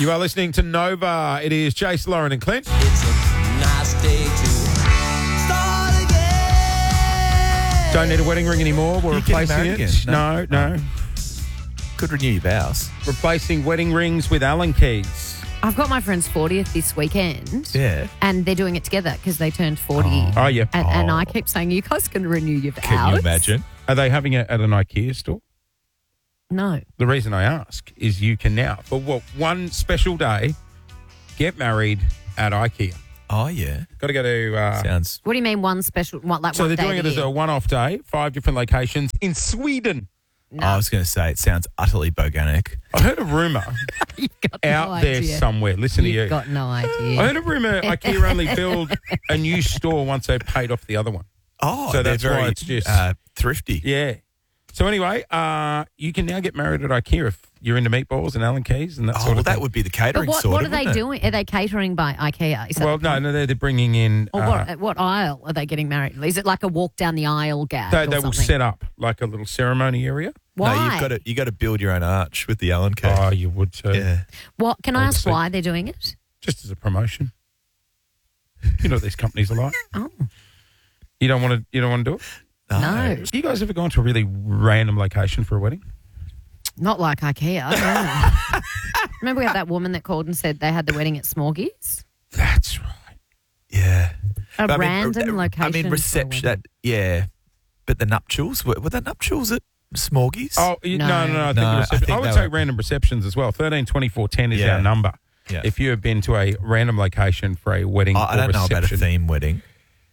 You are listening to Nova. It is Jace, Lauren and Clint. It's a nice day to start again. Don't need a wedding ring anymore. We're You getting replacing married it. again? No. Could renew your vows. Replacing wedding rings with Allen keys. I've got my friend's 40th this weekend. Yeah. And they're doing it together because they turned 40. Oh, yeah. And I keep saying, you guys can renew your vows. Can you imagine? Are they having it at an IKEA store? No. The reason I ask is you can now, for one special day, get married at IKEA. Oh, yeah. Got to go to... Sounds... What do you mean one special, like so one they're day doing it a as year? a one-off day, 5 different locations in Sweden. No. I was going to say, it sounds utterly boganic. I heard a rumour You've got out no there idea. somewhere. Listen You've to you. got no idea. I heard a rumour IKEA only build a new store once they've paid off the other one. Oh, So they're that's why very it's just- thrifty. Yeah. So anyway, you can now get married at IKEA if you're into meatballs and Allen keys and that Oh, sort well, of thing. that would be the But catering what sort are of, they wouldn't it? doing? Are they catering by IKEA? Is that Well, no, they're bringing in... Or what aisle are they getting married? Is it like a walk down the aisle gag? they or will something? set up like a little ceremony area. Why? No, you got to build your own arch with the Allen key. Oh, you would too. Yeah. What? Can I ask Obviously. why they're doing it? Just as a promotion. You know what these companies are like. Oh, You don't want to do it? no. You guys ever gone to a really random location for a wedding? Not like IKEA. No. Remember we had that woman that called and said they had the wedding at Smorgies? That's right. Yeah. A But random location. I mean, for a reception. wedding. Yeah. But the nuptials, were the nuptials at Smorgies? Oh, No. no. I think, No, the I reception. think I would they say were- random receptions as well. 13 24 10 is Yeah. our number. Yeah. If you have been to a random location for a wedding I or don't know about a reception. theme wedding.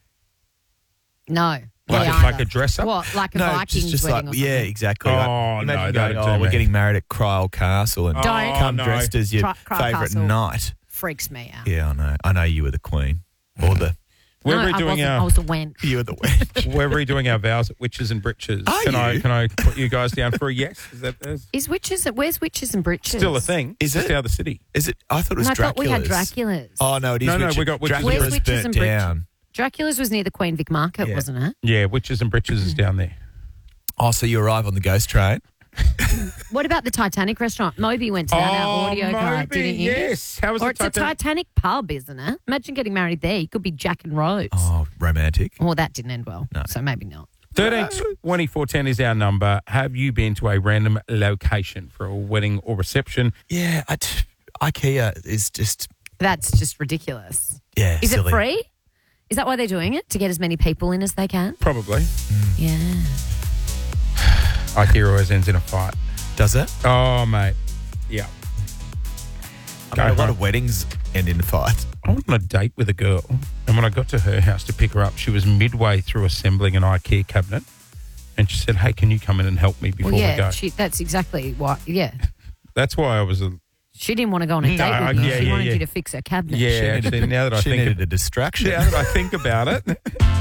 No. Like, me like either. a dress up? What? Like a No, Vikings just wedding like, or yeah, something? exactly. Oh, Like, no, imagine don't going, do we're me. getting married at Cryle Castle and Don't. come no. dressed as your Cryle favourite Castle. knight. Freaks me out. Yeah, I know. I know you were the queen. Or the... We're no, I redoing wasn't. I our... was a wench. You were the wench. We're redoing our vows at Witches and Britches. Are Can you? I put you guys down for a yes? Is that Is witches? Where's witches and britches? still a thing? Is It's it? just out of the city. Is it? I thought it was And I thought we had Dracula's. Draculas. Oh, no, it is No, Witches. we got Witches and Dracula's Where's Witches burnt and Britches? down. Dracula's was near the Queen Vic Market, Yeah. wasn't it? Yeah, Witches and Britches is down there. Oh, so you arrive on the ghost train? What about the Titanic restaurant? Moby went down our audio card, Moby, didn't you? yes. How was Or the it's a Titanic pub, isn't it? Imagine getting married there. You could be Jack and Rose. Oh, romantic. Well, that didn't end well, No. so maybe not. 13 24 10 is our number. Have you been to a random location for a wedding or reception? Yeah, IKEA is just, That's just ridiculous. yeah, Is silly. it free? Is that why they're doing it? To get as many people in as they can? Probably. Yeah. IKEA always ends in a fight. Does it? Oh, mate. Yeah. I Go mean, a lot home. of weddings end in a fight. I went on a date with a girl, and when I got to her house to pick her up, she was midway through assembling an IKEA cabinet, and she said, "Hey, can you come in and help me before Well, we go?" yeah, that's exactly why. Yeah. That's why I was She didn't want to go on a date No, with you. yeah, she yeah, wanted yeah. you to fix her cabinet. yeah. Actually, now that I She think needed a distraction. now that I think about it,